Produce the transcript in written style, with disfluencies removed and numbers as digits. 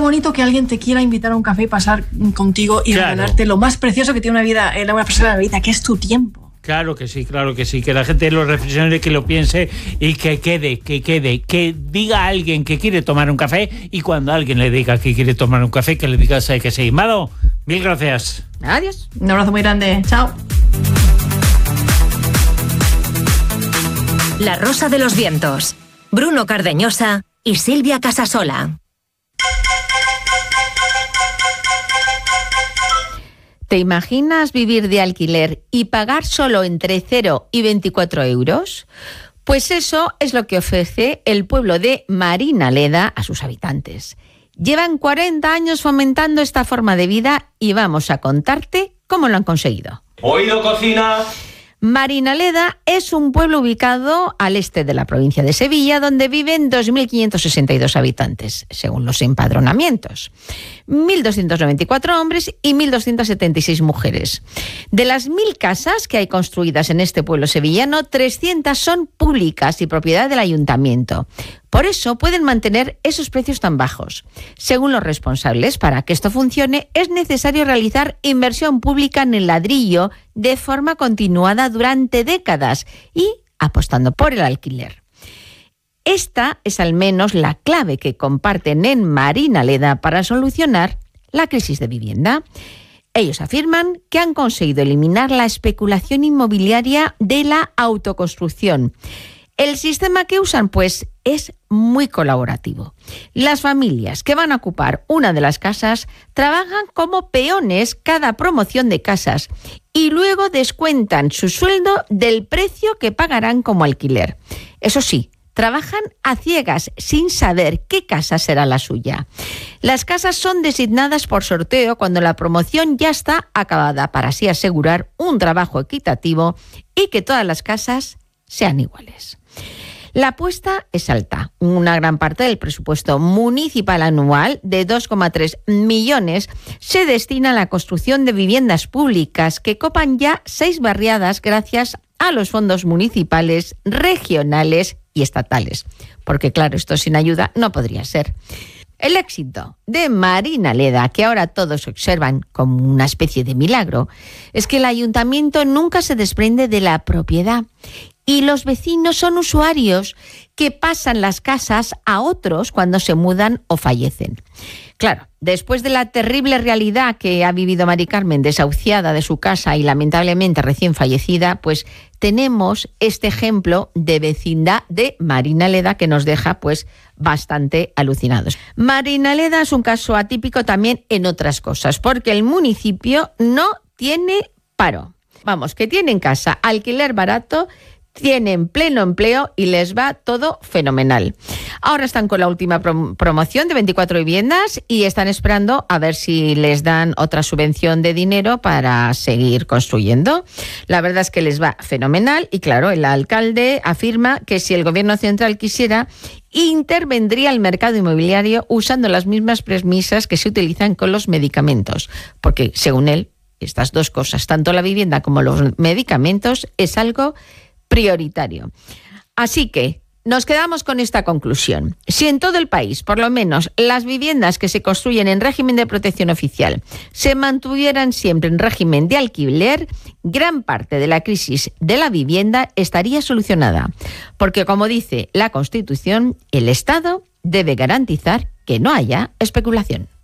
bonito que alguien te quiera invitar a un café y pasar contigo y regalarte lo más precioso que tiene una vida, una persona en la vida, que es tu tiempo. Claro que sí, que la gente lo reflexione, que lo piense y que diga a alguien que quiere tomar un café, y cuando alguien le diga que quiere tomar un café, que le diga que sí. Mado, mil gracias. Adiós. Un abrazo muy grande. Chao. La Rosa de los Vientos. Bruno Cardeñosa y Silvia Casasola. ¿Te imaginas vivir de alquiler y pagar solo entre 0 y 24 euros? Pues eso es lo que ofrece el pueblo de Marinaleda a sus habitantes. Llevan 40 años fomentando esta forma de vida y vamos a contarte cómo lo han conseguido. ¡Oído, cocina! Marinaleda es un pueblo ubicado al este de la provincia de Sevilla, donde viven 2.562 habitantes, según los empadronamientos. 1.294 hombres y 1.276 mujeres. De las 1.000 casas que hay construidas en este pueblo sevillano, 300 son públicas y propiedad del ayuntamiento. Por eso pueden mantener esos precios tan bajos. Según los responsables, para que esto funcione es necesario realizar inversión pública en el ladrillo de forma continuada durante décadas y apostando por el alquiler. Esta es al menos la clave que comparten en Marinaleda para solucionar la crisis de vivienda. Ellos afirman que han conseguido eliminar la especulación inmobiliaria de la autoconstrucción. El sistema que usan, pues, es muy colaborativo. Las familias que van a ocupar una de las casas trabajan como peones cada promoción de casas y luego descuentan su sueldo del precio que pagarán como alquiler. Eso sí, trabajan a ciegas, sin saber qué casa será la suya. Las casas son designadas por sorteo cuando la promoción ya está acabada, para así asegurar un trabajo equitativo y que todas las casas sean iguales. La apuesta es alta. Una gran parte del presupuesto municipal anual de 2,3 millones se destina a la construcción de viviendas públicas que copan ya 6 barriadas gracias a los fondos municipales, regionales y estatales. Porque claro, esto sin ayuda no podría ser. El éxito de Marinaleda, que ahora todos observan como una especie de milagro, es que el ayuntamiento nunca se desprende de la propiedad y los vecinos son usuarios que pasan las casas a otros cuando se mudan o fallecen. Claro, después de la terrible realidad que ha vivido Mari Carmen, desahuciada de su casa y lamentablemente recién fallecida, pues tenemos este ejemplo de vecindad de Marinaleda que nos deja pues bastante alucinados. Marinaleda es un caso atípico también en otras cosas, porque el municipio no tiene paro. Vamos, que tienen casa, alquiler barato, tienen pleno empleo y les va todo fenomenal. Ahora están con la última promoción de 24 viviendas y están esperando a ver si les dan otra subvención de dinero para seguir construyendo. La verdad es que les va fenomenal y claro, el alcalde afirma que si el gobierno central quisiera, intervendría el mercado inmobiliario usando las mismas premisas que se utilizan con los medicamentos, porque según él, estas dos cosas, tanto la vivienda como los medicamentos, es algo prioritario. Así que nos quedamos con esta conclusión. Si en todo el país, por lo menos, las viviendas que se construyen en régimen de protección oficial se mantuvieran siempre en régimen de alquiler, gran parte de la crisis de la vivienda estaría solucionada. Porque, como dice la Constitución, el Estado debe garantizar que no haya especulación.